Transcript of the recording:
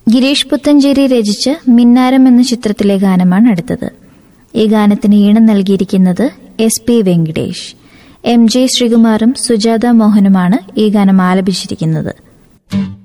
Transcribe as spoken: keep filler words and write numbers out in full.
ഗിരീഷ് പുത്തഞ്ചേരി രചിച്ച മിന്നാരം എന്ന ചിത്രത്തിലെ ഗാനമാണ് അടുത്തത്. ഈ ഗാനത്തിന് ഈണം നൽകിയിരിക്കുന്നത് S P Venkatesh. M J ശ്രീകുമാറും Sujatha മോഹനുമാണ് ഈ ഗാനം ആലപിച്ചിരിക്കുന്നത്.